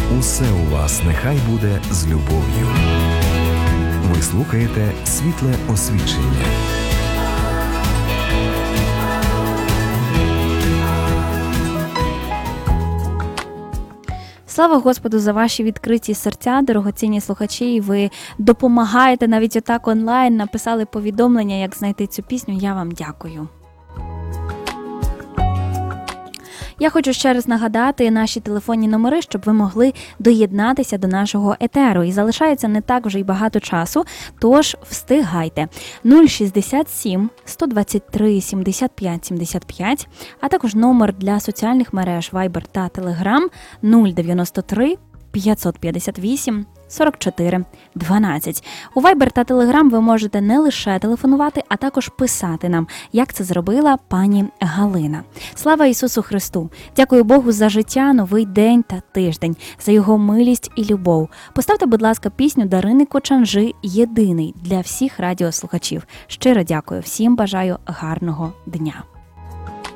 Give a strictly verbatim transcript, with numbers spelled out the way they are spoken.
Усе у вас нехай буде з любов'ю. Ви слухаєте «Світле освічення». Слава Господу за ваші відкриті серця, дорогоцінні слухачі. Ви допомагаєте навіть отак онлайн, написали повідомлення, як знайти цю пісню. Я вам дякую. Я хочу ще раз нагадати наші телефонні номери, щоб ви могли доєднатися до нашого етеру. І залишається не так вже й багато часу, тож встигайте. нуль шістдесят сім сто двадцять три сімдесят п'ять сімдесят п'ять, а також номер для соціальних мереж Viber та Telegram нуль дев'яносто три п'ятсот п'ятдесят вісім сорок чотири дванадцять. У Viber та Telegram ви можете не лише телефонувати, а також писати нам, як це зробила пані Галина. Слава Ісусу Христу! Дякую Богу за життя, новий день та тиждень, за Його милість і любов. Поставте, будь ласка, пісню Дарини Кочанжи «Єдиний» для всіх радіослухачів. Щиро дякую, всім бажаю гарного дня.